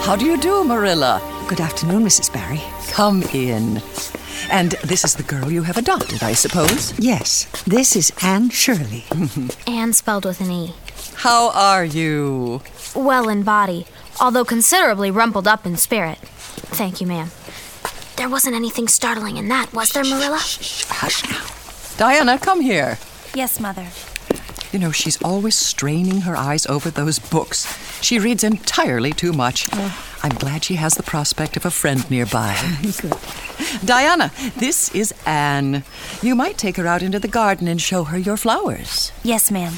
How do you do, Marilla? Good afternoon, Mrs. Barry. Come in. And this is the girl you have adopted, I suppose? Yes, this is Anne Shirley. Anne spelled with an E. How are you? Well in body, although considerably rumpled up in spirit. Thank you, ma'am. There wasn't anything startling in that, was there, Marilla? Hush now. Diana, come here. Yes, Mother. You know, she's always straining her eyes over those books. She reads entirely too much. I'm glad she has the prospect of a friend nearby. Good. Diana, this is Anne. You might take her out into the garden and show her your flowers. Yes, ma'am.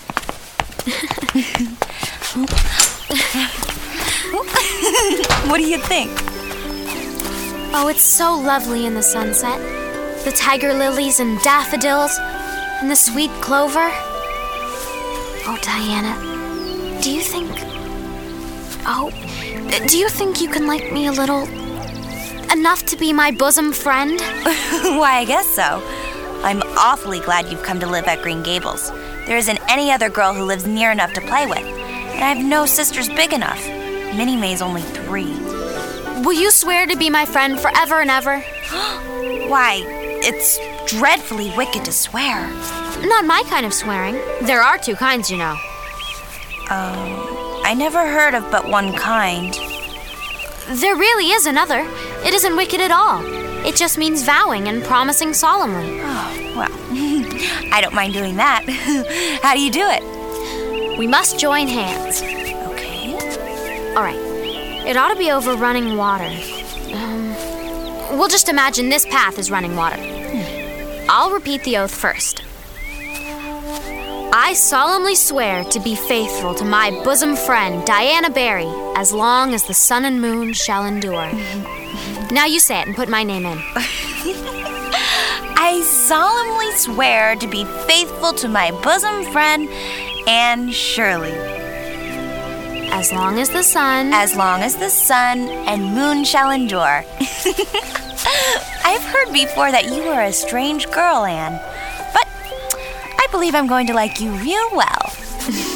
What do you think? Oh, it's so lovely in the sunset. The tiger lilies and daffodils and the sweet clover. Oh, Diana, do you think you can like me a little? Enough to be my bosom friend? Why, I guess so. I'm awfully glad you've come to live at Green Gables. There isn't any other girl who lives near enough to play with. And I have no sisters big enough. Minnie May's only 3. Will you swear to be my friend forever and ever? Why, it's dreadfully wicked to swear. Not my kind of swearing. There are 2 kinds, you know. I never heard of but one kind. There really is another. It isn't wicked at all. It just means vowing and promising solemnly. Oh, well, I don't mind doing that. How do you do it? We must join hands. Okay. All right. It ought to be over running water. We'll just imagine this path is running water. I'll repeat the oath first. I solemnly swear to be faithful to my bosom friend, Diana Barry, as long as the sun and moon shall endure. Now you say it and put my name in. I solemnly swear to be faithful to my bosom friend, Anne Shirley. As long as the sun... As long as the sun and moon shall endure. I've heard before that you are a strange girl, Anne. But I believe I'm going to like you real well.